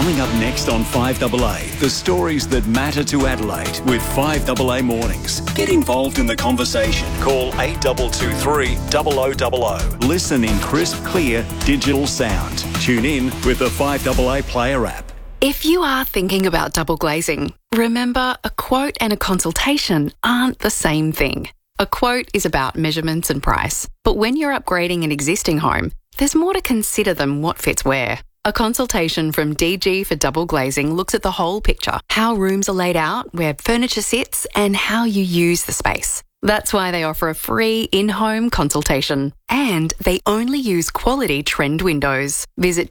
Coming up next on 5AA, the stories that matter to Adelaide with 5AA Mornings. Get involved in the conversation. Call 8223 0000. Listen in crisp, clear digital sound. Tune in with the 5AA Player app. If you are thinking about double glazing, remember a quote and a consultation aren't the same thing. A quote is about measurements and price, but when you're upgrading an existing home, there's more to consider than what fits where. A consultation from DG for Double Glazing looks at the whole picture, how rooms are laid out, where furniture sits, and how you use the space. That's why they offer a free in-home consultation. And they only use quality trend windows. Visit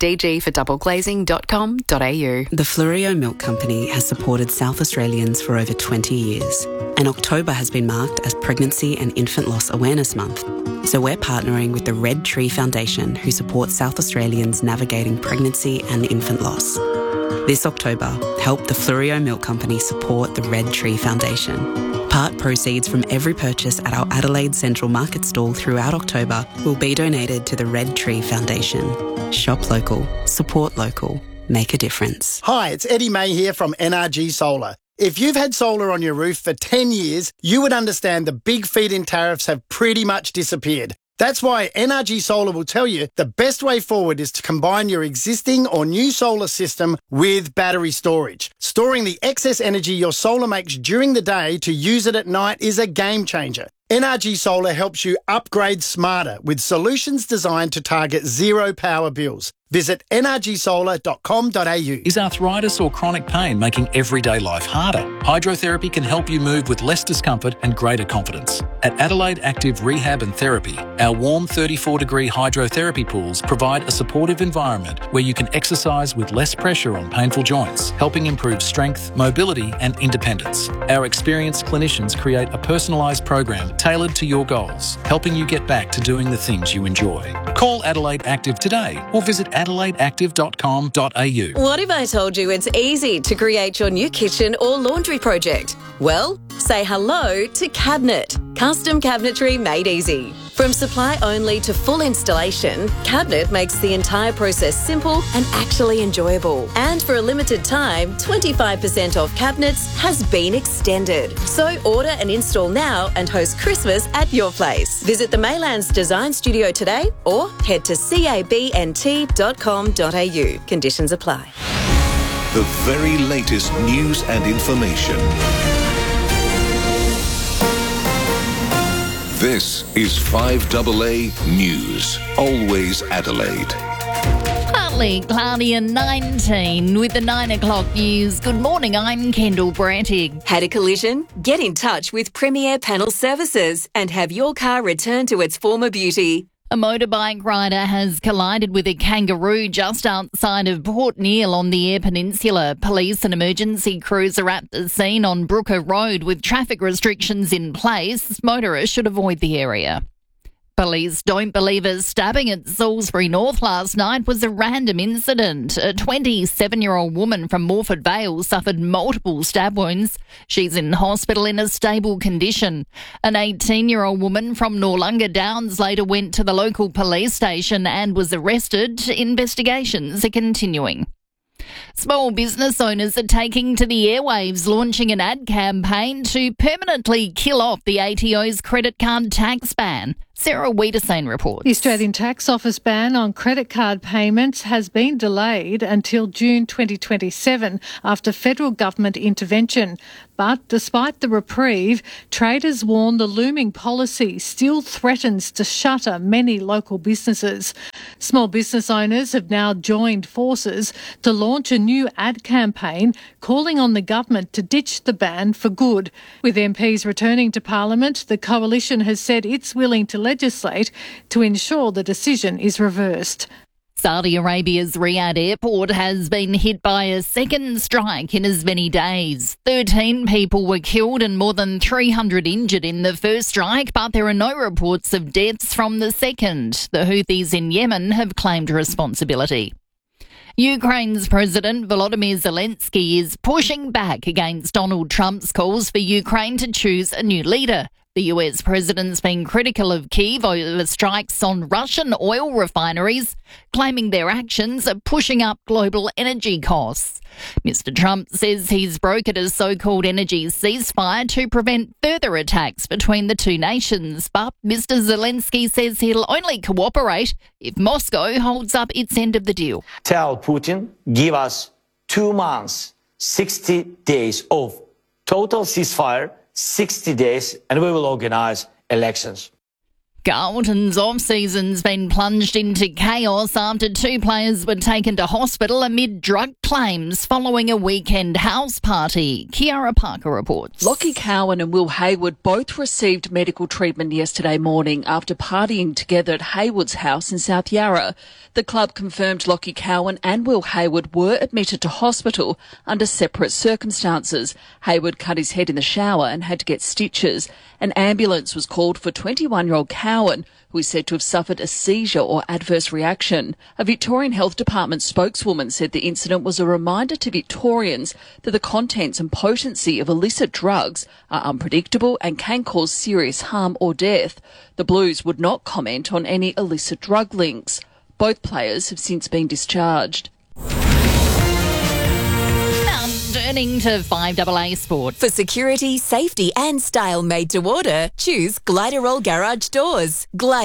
dgfordoubleglazing.com.au. The Fleurieu Milk Company has supported South Australians for over 20 years. And October has been marked as Pregnancy and Infant Loss Awareness Month. So we're partnering with the Red Tree Foundation, who supports South Australians navigating pregnancy and infant loss. This October, help the Fleurieu Milk Company support the Red Tree Foundation. Part proceeds from every purchase at our Adelaide Central Market stall throughout October will be donated to the Red Tree Foundation. Shop local, support local, make a difference. Hi, it's Eddie May here from NRG Solar. If you've had solar on your roof for 10 years, you would understand the big feed-in tariffs have pretty much disappeared. That's why NRG Solar will tell you the best way forward is to combine your existing or new solar system with battery storage. Storing the excess energy your solar makes during the day to use it at night is a game changer. NRG Solar helps you upgrade smarter with solutions designed to target zero power bills. Visit nrgsolar.com.au. Is arthritis or chronic pain making everyday life harder? Hydrotherapy can help you move with less discomfort and greater confidence. At Adelaide Active Rehab and Therapy, our warm 34-degree hydrotherapy pools provide a supportive environment where you can exercise with less pressure on painful joints, helping improve strength, mobility and independence. Our experienced clinicians create a personalised program tailored to your goals, helping you get back to doing the things you enjoy. Call Adelaide Active today or visit adelaideactive.com.au. What if I told you it's easy to create your new kitchen or laundry project? Well, say hello to Cabinet. Custom cabinetry made easy. From supply only to full installation, Cabinet makes the entire process simple and actually enjoyable. And for a limited time, 25% off cabinets has been extended. So order and install now and host Christmas at your place. Visit the Maylands Design Studio today or head to cabnt.com.au. Conditions apply. The very latest news and information. This is 5AA News. Always Adelaide. Partly cloudy and 19 with the 9 o'clock news. Good morning, I'm Kendall Brantig. Had a collision? Get in touch with Premier Panel Services and have your car returned to its former beauty. A motorbike rider has collided with a kangaroo just outside of Port Neale on the Eyre Peninsula. Police and emergency crews are at the scene on Brooker Road with traffic restrictions in place. Motorists should avoid the area. Police don't believe a stabbing at Salisbury North last night was a random incident. A 27-year-old woman from Morford Vale suffered multiple stab wounds. She's in hospital in a stable condition. An 18-year-old woman from Noarlunga Downs later went to the local police station and was arrested. Investigations are continuing. Small business owners are taking to the airwaves, launching an ad campaign to permanently kill off the ATO's credit card tax ban. Sarah Wiedersane reports. The Australian Tax Office ban on credit card payments has been delayed until June 2027 after federal government intervention. But despite the reprieve, traders warn the looming policy still threatens to shutter many local businesses. Small business owners have now joined forces to launch a new ad campaign calling on the government to ditch the ban for good. With MPs returning to Parliament, the coalition has said it's willing to legislate to ensure the decision is reversed. Saudi Arabia's Riyadh airport has been hit by a second strike in as many days. 13 people were killed and more than 300 injured in the first strike, but there are no reports of deaths from the second. The Houthis in Yemen have claimed responsibility. Ukraine's President Volodymyr Zelensky is pushing back against Donald Trump's calls for Ukraine to choose a new leader. The US president's been critical of Kyiv over strikes on Russian oil refineries, claiming their actions are pushing up global energy costs. Mr. Trump says he's brokered a so-called energy ceasefire to prevent further attacks between the two nations, but Mr. Zelensky says he'll only cooperate if Moscow holds up its end of the deal. Tell Putin, give us 2 months, 60 days of total ceasefire, 60 days, and we will organise elections. Carlton's off-season's been plunged into chaos after 2 players were taken to hospital amid drug claims following a weekend house party. Kiara Parker reports. Lockie Cowan and Will Hayward both received medical treatment yesterday morning after partying together at Hayward's house in South Yarra. The club confirmed Lockie Cowan and Will Hayward were admitted to hospital under separate circumstances. Hayward cut his head in the shower and had to get stitches. An ambulance was called for 21-year-old Cowan, who is said to have suffered a seizure or adverse reaction. A Victorian Health Department spokeswoman said the incident was a reminder to Victorians that the contents and potency of illicit drugs are unpredictable and can cause serious harm or death. The Blues would not comment on any illicit drug links. Both players have since been discharged. Turning to 5AA Sport. For security, safety and style made to order, choose Gliderol Garage Doors.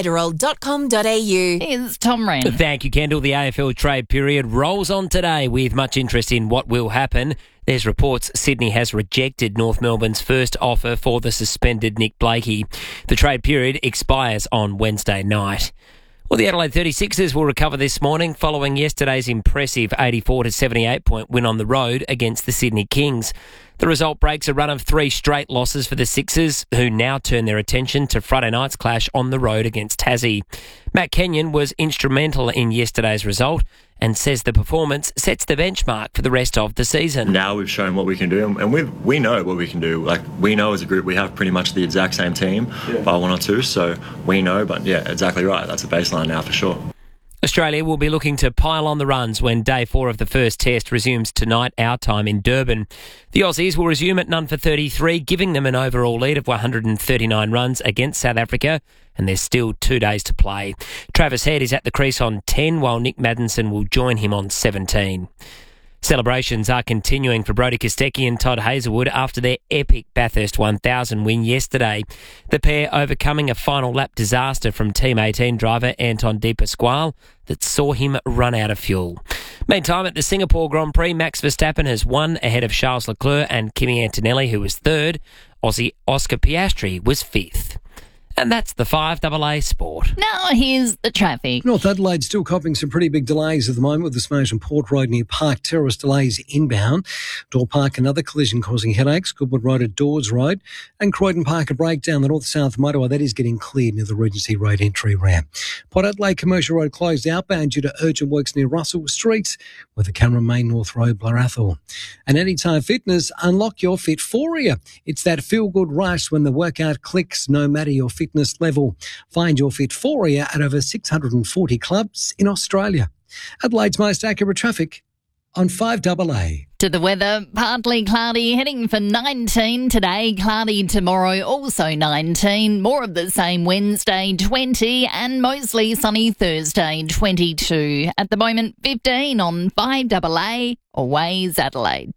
Gliderol.com.au. Here's Tom Wren. Thank you, Kendall. The AFL trade period rolls on today with much interest in what will happen. There's reports Sydney has rejected North Melbourne's first offer for the suspended Nick Blakey. The trade period expires on Wednesday night. Well, the Adelaide 36ers will recover this morning following yesterday's impressive 84-78 point win on the road against the Sydney Kings. The result breaks a run of 3 straight losses for the Sixers, who now turn their attention to Friday night's clash on the road against Tassie. Matt Kenyon was instrumental in yesterday's result and says the performance sets the benchmark for the rest of the season. Now we've shown what we can do, and we know what we can do. Like, we know as a group we have pretty much the exact same team by 1 or 2, so we know, but yeah, exactly right. That's a baseline now for sure. Australia will be looking to pile on the runs when day 4 of the first test resumes tonight, our time in Durban. The Aussies will resume at none for 33, giving them an overall lead of 139 runs against South Africa, and there's still 2 days to play. Travis Head is at the crease on 10, while Nick Maddinson will join him on 17. Celebrations are continuing for Brodie Kostecki and Todd Hazelwood after their epic Bathurst 1000 win yesterday. The pair overcoming a final lap disaster from Team 18 driver Anton De Pasquale that saw him run out of fuel. Meantime, at the Singapore Grand Prix, Max Verstappen has won ahead of Charles Leclerc and Kimi Antonelli, who was third. Aussie Oscar Piastri was fifth. And that's the 5AA Sport. Now here's the traffic. North Adelaide still copping some pretty big delays at the moment with the smash on Port Road near Park Terrace delays inbound. Door Park another collision causing headaches. Goodwood Road at Dawes Road. And Croydon Park a breakdown the north-south motorway. That is getting cleared near the Regency Road entry ramp. Port Adelaide Commercial Road closed outbound due to urgent works near Russell Street with the Cameron Main North Road Blarathor. And Anytime Fitness, unlock your Fitphoria. It's that feel-good rush when the workout clicks no matter your fitness level. Find your Fitphoria at over 640 clubs in Australia. Adelaide's most accurate traffic on 5AA. To the weather, partly cloudy, heading for 19 today, cloudy tomorrow, also 19, more of the same Wednesday, 20, and mostly sunny Thursday, 22. At the moment, 15 on 5AA, Always Adelaide.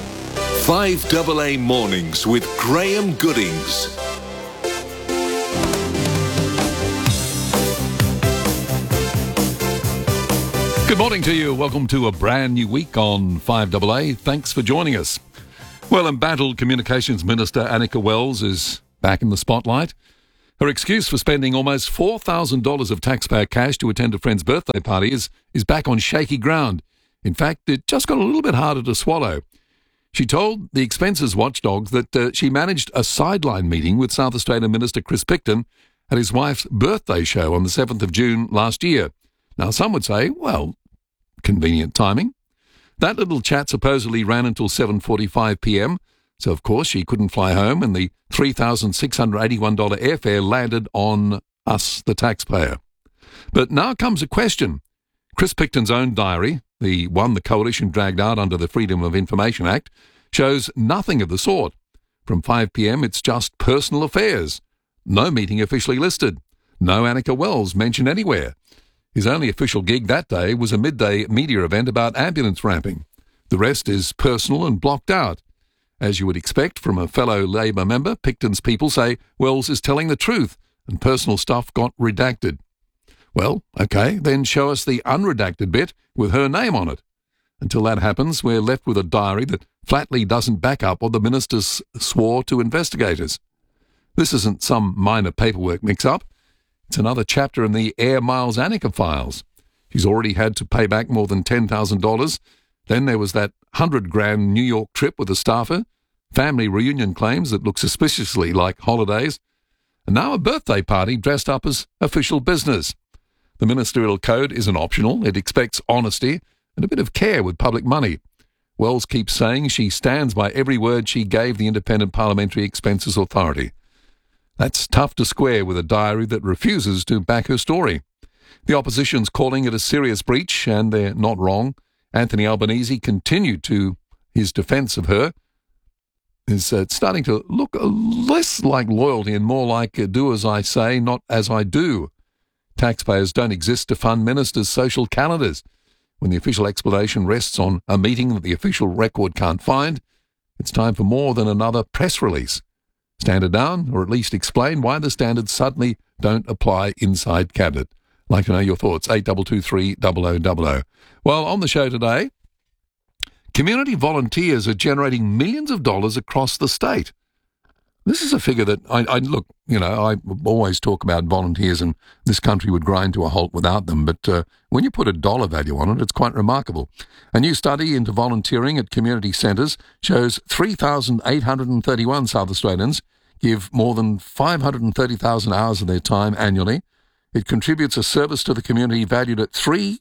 5AA Mornings with Graham Goodings. Good morning to you. Welcome to a brand new week on 5AA. Thanks for joining us. Well, embattled Communications Minister Annika Wells is back in the spotlight. Her excuse for spending almost $4,000 of taxpayer cash to attend a friend's birthday party is back on shaky ground. In fact, it just got a little bit harder to swallow. She told the expenses watchdog that she managed a sideline meeting with South Australian Minister Chris Picton at his wife's birthday show on the 7th of June last year. Now, some would say, well, convenient timing. That little chat supposedly ran until 7:45 p.m, so of course she couldn't fly home and the $3,681 airfare landed on us, the taxpayer. But now comes a question. Chris Picton's own diary, the one the Coalition dragged out under the Freedom of Information Act, shows nothing of the sort. From 5 p.m, it's just personal affairs. No meeting officially listed. No Annika Wells mentioned anywhere. His only official gig that day was a midday media event about ambulance ramping. The rest is personal and blocked out. As you would expect from a fellow Labor member, Picton's people say Wells is telling the truth and personal stuff got redacted. Well, okay, then show us the unredacted bit with her name on it. Until that happens, we're left with a diary that flatly doesn't back up what the ministers swore to investigators. This isn't some minor paperwork mix-up. It's another chapter in the Air Miles Annika files. She's already had to pay back more than $10,000. Then there was that $100,000 New York trip with a staffer, family reunion claims that look suspiciously like holidays, and now a birthday party dressed up as official business. The ministerial code isn't optional. It expects honesty and a bit of care with public money. Wells keeps saying she stands by every word she gave the Independent Parliamentary Expenses Authority. That's tough to square with a diary that refuses to back her story. The opposition's calling it a serious breach, and they're not wrong. Anthony Albanese continued to his defence of her. Is starting to look less like loyalty and more like do as I say, not as I do. Taxpayers don't exist to fund ministers' social calendars. When the official explanation rests on a meeting that the official record can't find, it's time for more than another press release. Stand it down, or at least explain why the standards suddenly don't apply inside Cabinet. I'd like to know your thoughts. 8223 0000. Well, on the show today, community volunteers are generating millions of dollars across the state. This is a figure that I always talk about volunteers and this country would grind to a halt without them. But when you put a dollar value on it, it's quite remarkable. A new study into volunteering at community centres shows 3,831 South Australians give more than 530,000 hours of their time annually. It contributes a service to the community valued at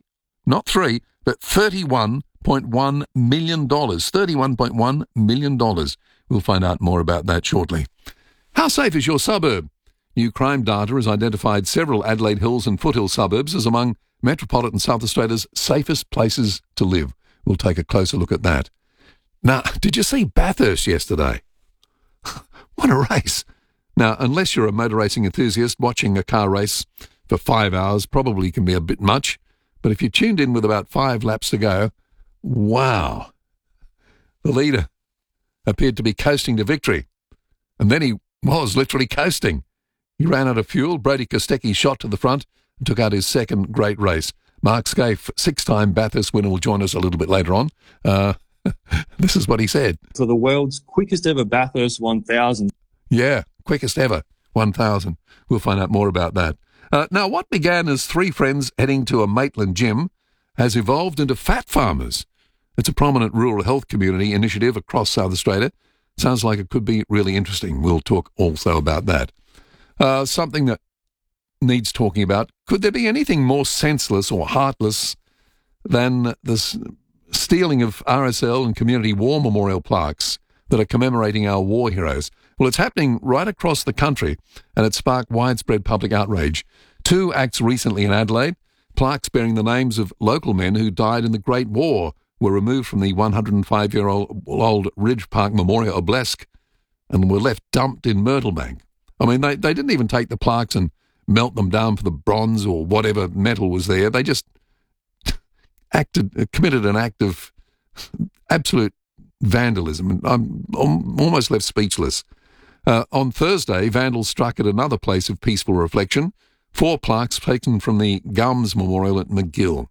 $31.1 million. $31.1 million. We'll find out more about that shortly. How safe is your suburb? New crime data has identified several Adelaide Hills and Foothill suburbs as among metropolitan South Australia's safest places to live. We'll take a closer look at that. Now, did you see Bathurst yesterday? What a race. Now, unless you're a motor racing enthusiast, watching a car race for 5 hours probably can be a bit much. But if you tuned in with about 5 laps to go, wow. The leader appeared to be coasting to victory. And then he was literally coasting. He ran out of fuel. Brody Kostecki shot to the front and took out his second great race. Mark Scaife, 6-time Bathurst winner, will join us a little bit later on. This is what he said. For the world's quickest ever Bathurst 1000. Yeah, quickest ever 1000. We'll find out more about that. Now, what began as 3 friends heading to a Maitland gym has evolved into fat farmers. It's a prominent rural health community initiative across South Australia. Sounds like it could be really interesting. We'll talk also about that. Something that needs talking about. Could there be anything more senseless or heartless than this stealing of RSL and community war memorial plaques that are commemorating our war heroes? Well, it's happening right across the country, and it sparked widespread public outrage. 2 acts recently in Adelaide. Plaques bearing the names of local men who died in the Great War were removed from the 105-year-old Ridge Park Memorial Obelisk and were left dumped in Myrtlebank. I mean, they didn't even take the plaques and melt them down for the bronze or whatever metal was there. They just committed an act of absolute vandalism. And I'm almost left speechless. On Thursday, vandals struck at another place of peaceful reflection. 4 plaques taken from the Gums Memorial at McGill.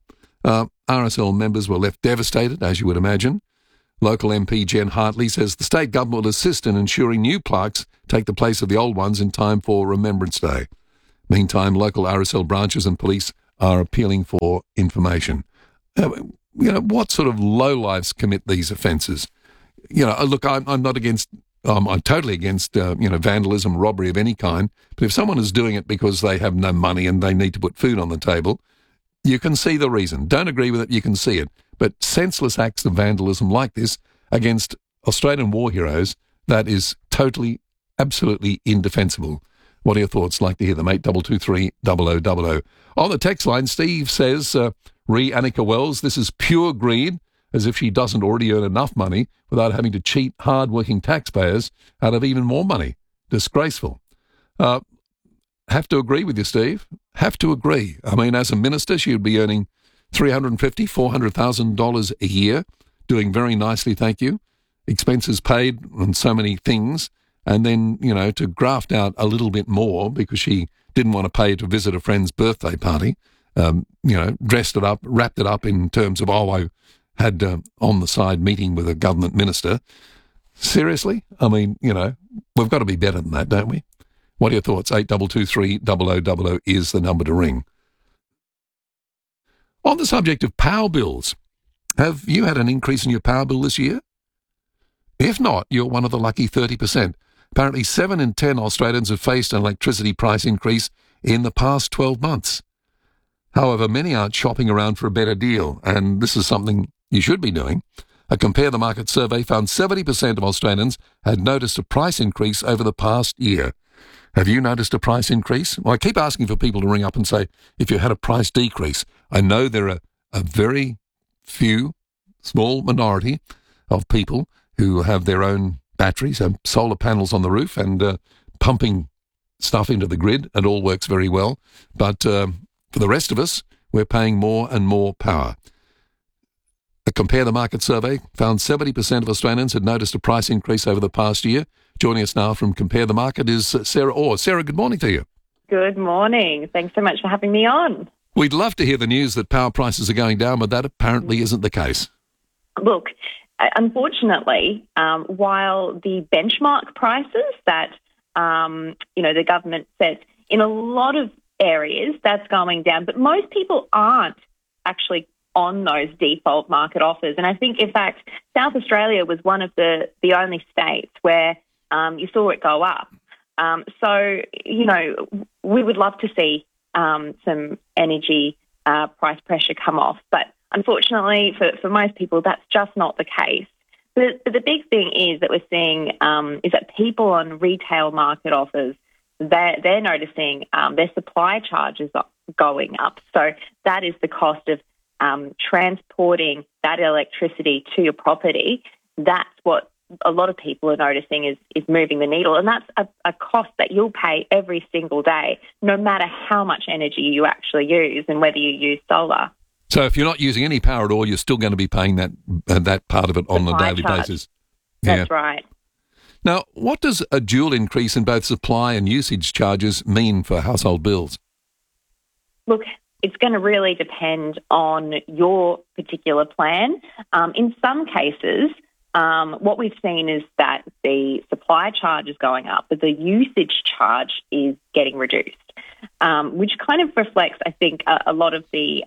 RSL members were left devastated, as you would imagine. Local MP Jen Hartley says the state government will assist in ensuring new plaques take the place of the old ones in time for Remembrance Day. Meantime, local RSL branches and police are appealing for information. What sort of lowlifes commit these offences? Look, I'm not against... I'm totally against, vandalism, robbery of any kind. But if someone is doing it because they have no money and they need to put food on the table, you can see the reason. Don't agree with it, you can see it. But senseless acts of vandalism like this against Australian war heroes, that is totally, absolutely indefensible. What are your thoughts? Like to hear them. 8223 0000. On the text line, Steve says, re Annika Wells, this is pure greed, as if she doesn't already earn enough money without having to cheat hard-working taxpayers out of even more money. Disgraceful. Have to agree with you, Steve. Have to agree. I mean, as a minister, she would be earning $350,000, $400,000 a year, doing very nicely, thank you. Expenses paid on so many things. And then, you know, to graft out a little bit more because she didn't want to pay to visit a friend's birthday party, you know, dressed it up, wrapped it up in terms of, I had on the side meeting with a government minister. Seriously? I mean, you know, we've got to be better than that, don't we? What are your thoughts? 8223 0000 is the number to ring. On the subject of power bills, have you had an increase in your power bill this year? If not, you're one of the lucky 30%. Apparently 7 in 10 Australians have faced an electricity price increase in the past 12 months. However, many aren't shopping around for a better deal, and this is something you should be doing. A Compare the Market survey found 70% of Australians had noticed a price increase over the past year. Have you noticed a price increase? Well, I keep asking for people to ring up and say, if you had a price decrease. I know there are a very few, small minority of people who have their own batteries and solar panels on the roof and pumping stuff into the grid. It all works very well. But for the rest of us, we're paying more and more power. A Compare the Market survey found 70% of Australians had noticed a price increase over the past year. Joining us now from Compare the Market is Sarah Orr. Sarah, good morning to you. Good morning. Thanks so much for having me on. We'd love to hear the news that power prices are going down, but that apparently isn't the case. Look, unfortunately, while the benchmark prices that the government sets in a lot of areas, that's going down, but most people aren't actually on those default market offers. And I think, in fact, South Australia was one of the only states where you saw it go up. So, you know, we would love to see some energy price pressure come off. But unfortunately, for most people, that's just not the case. But the big thing is that we're seeing is that people on retail market offers, they're noticing their supply charges are going up. So that is the cost of transporting that electricity to your property. That's what a lot of people are noticing is moving the needle. And that's a cost that you'll pay every single day, no matter how much energy you actually use and whether you use solar. So if you're not using any power at all, you're still going to be paying that part of it on a daily basis. That's right. Now, what does a dual increase in both supply and usage charges mean for household bills? Look, it's going to really depend on your particular plan. In some cases, what we've seen is that the supply charge is going up, but the usage charge is getting reduced, which kind of reflects, I think, a lot of the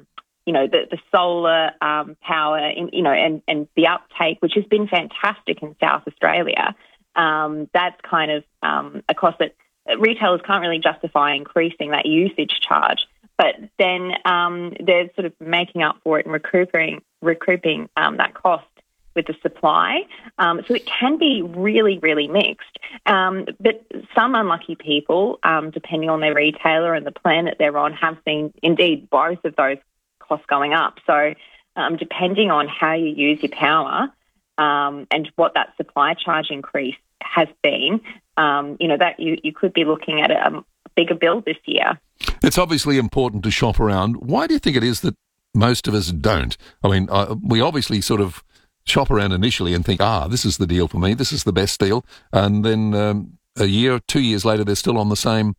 the solar power, and the uptake, which has been fantastic in South Australia. That's kind of a cost that retailers can't really justify increasing that usage charge. But then they're sort of making up for it and recouping that cost with the supply. So it can be really, really mixed. But some unlucky people, depending on their retailer and the plan that they're on, have seen indeed both of those costs going up. So depending on how you use your power and what that supply charge increase has been, that you could be looking at a bigger bill this year. It's obviously important to shop around. Why do you think it is that most of us don't? I mean, we obviously sort of shop around initially and think, this is the deal for me, this is the best deal. And then a year, 2 years later, they're still on the same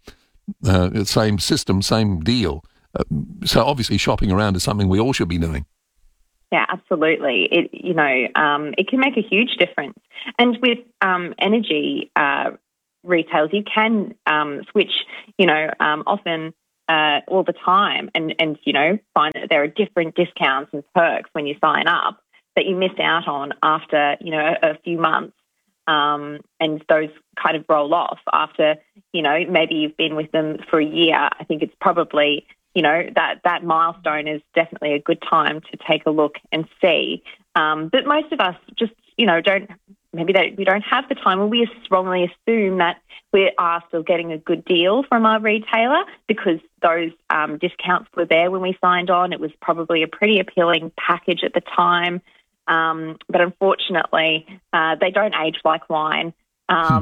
system, same deal. So obviously shopping around is something we all should be doing. Yeah, absolutely. It can make a huge difference. And with energy retailers, you can switch, often all the time and find that there are different discounts and perks when you sign up that you miss out on after, a few months. And those kind of roll off after, maybe you've been with them for a year. I think it's probably, that milestone is definitely a good time to take a look and see. But most of us just, we don't have the time, and we strongly assume that we are still getting a good deal from our retailer because those discounts were there when we signed on. It was probably a pretty appealing package at the time. But unfortunately, they don't age like wine.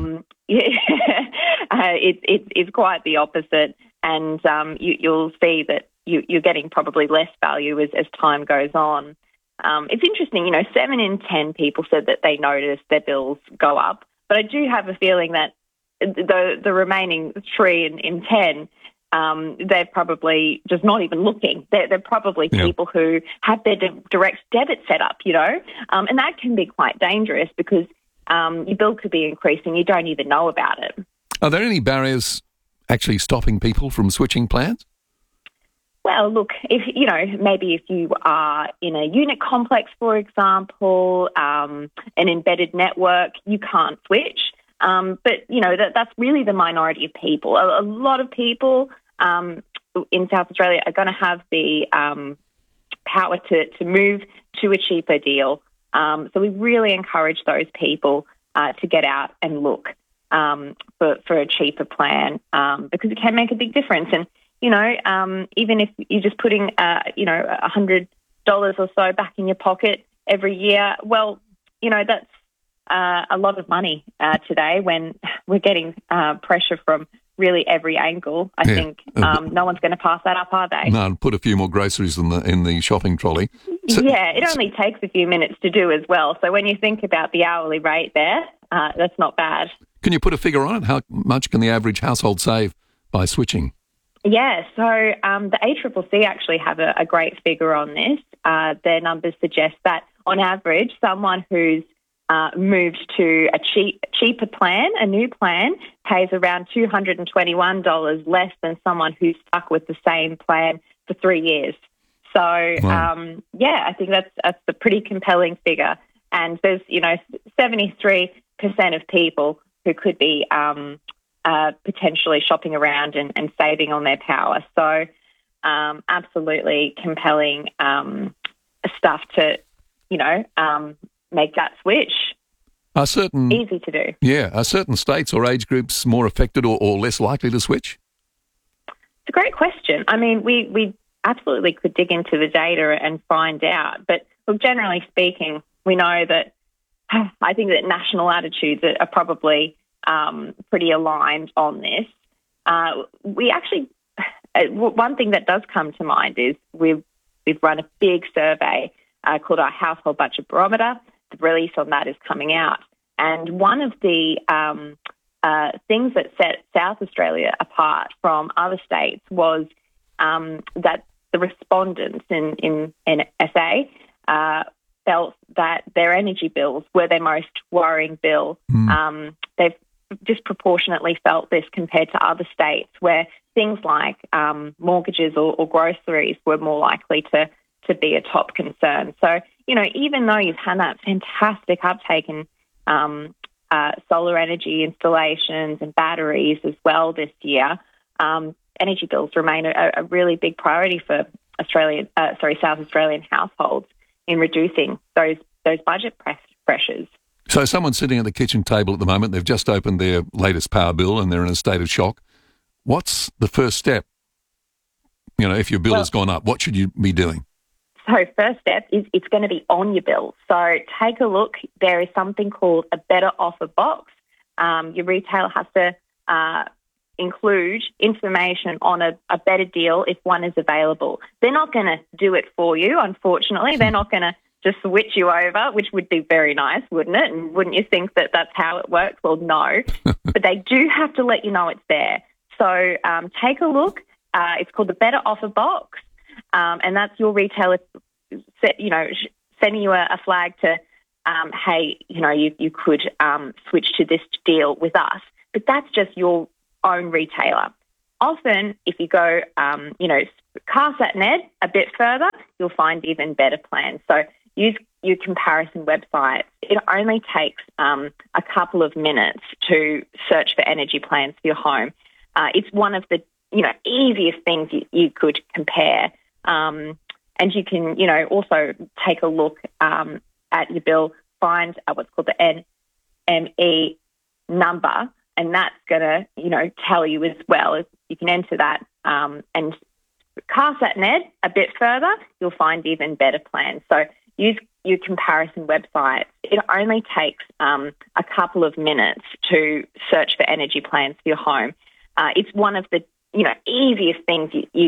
it's quite the opposite, and you'll see that you're getting probably less value as time goes on. It's interesting, 7 in 10 people said that they noticed their bills go up, but I do have a feeling that the remaining 3 in 10, they're probably just not even looking. They're probably people who have their direct debit set up, and that can be quite dangerous because your bill could be increasing. You don't even know about it. Are there any barriers actually stopping people from switching plans? Well, look, maybe if you are in a unit complex, for example, an embedded network, you can't switch. But, that's really the minority of people. A lot of people in South Australia are going to have the power to move to a cheaper deal. So we really encourage those people to get out and look for a cheaper plan because it can make a big difference. And, even if you're just putting, $100 or so back in your pocket every year, well, that's a lot of money today when we're getting pressure from really every angle. I think no one's going to pass that up, are they? No, put a few more groceries in the shopping trolley. So, it only takes a few minutes to do as well. So when you think about the hourly rate there, that's not bad. Can you put a figure on it? How much can the average household save by switching? Yeah, so the ACCC actually have a great figure on this. Their numbers suggest that on average, someone who's moved to a cheaper plan, a new plan, pays around $221 less than someone who's stuck with the same plan for 3 years. So, I think that's a pretty compelling figure. And there's, 73% of people who could be potentially shopping around and saving on their power. So, absolutely compelling stuff to, make that switch. Easy to do. Yeah. Are certain states or age groups more affected or less likely to switch? It's a great question. I mean, we absolutely could dig into the data and find out. But look, generally speaking, we know that I think that national attitudes are probably pretty aligned on this. We actually, one thing that does come to mind is we've run a big survey called our Household Budget Barometer. The release on that is coming out. And one of the things that set South Australia apart from other states was that the respondents in SA felt that their energy bills were their most worrying bill. They've disproportionately felt this compared to other states where things like mortgages or groceries were more likely to be a top concern. So, even though you've had that fantastic uptake in solar energy installations and batteries as well this year, energy bills remain a really big priority for South Australian households in reducing those budget pressures. So someone's sitting at the kitchen table at the moment, they've just opened their latest power bill and they're in a state of shock. What's the first step? If your bill has gone up, what should you be doing? So first step is it's going to be on your bill. So take a look. There is something called a better offer box. Your retailer has to include information on a better deal if one is available. They're not going to do it for you, unfortunately. They're not going to just switch you over, which would be very nice, wouldn't it? And wouldn't you think that that's how it works? Well, no. But they do have to let you know it's there. So take a look. It's called the Better Offer Box. And that's your retailer, sending you a flag to, hey, you could switch to this deal with us. But that's just your own retailer. Often, if you go, CarSatNet a bit further, you'll find even better plans. So use your comparison websites. It only takes a couple of minutes to search for energy plans for your home. It's one of the easiest things you could compare. And you can, also take a look at your bill, find what's called the NME number, and that's going to, tell you as well. If you can enter that and CarSatNet a bit further, you'll find even better plans. So use your comparison websites. It only takes a couple of minutes to search for energy plans for your home. It's one of the easiest things you